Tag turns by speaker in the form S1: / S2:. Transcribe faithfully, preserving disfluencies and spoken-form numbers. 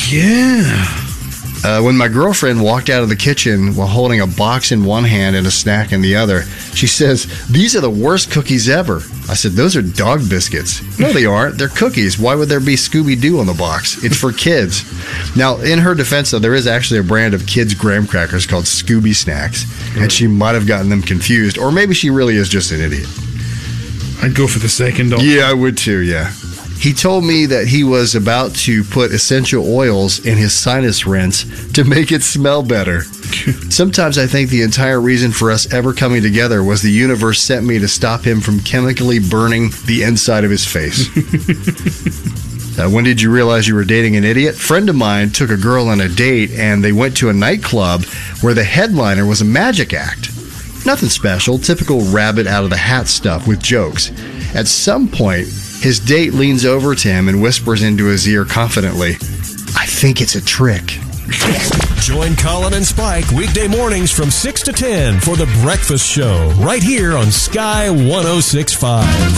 S1: yeah.
S2: Uh, when my girlfriend walked out of the kitchen while holding a box in one hand and a snack in the other, she says, "These are the worst cookies ever." I said, "Those are dog biscuits." "No, they aren't. They're cookies. Why would there be Scooby-Doo on the box? It's for kids." Now, in her defense, though, there is actually a brand of kids' graham crackers called Scooby Snacks, and she might have gotten them confused, or maybe she really is just an idiot.
S1: I'd go for the second. Dog.
S2: Yeah, I would too, yeah. He told me that he was about to put essential oils in his sinus rinse to make it smell better. Sometimes I think the entire reason for us ever coming together was the universe sent me to stop him from chemically burning the inside of his face. uh, when did you realize you were dating an idiot? A friend of mine took a girl on a date, and they went to a nightclub where the headliner was a magic act. Nothing special, typical rabbit out of the hat stuff with jokes. At some point, his date leans over to him and whispers into his ear confidently, "I think it's a trick."
S3: Join Colin and Spike weekday mornings from six to ten for The Breakfast Show right here on Sky one oh six point five.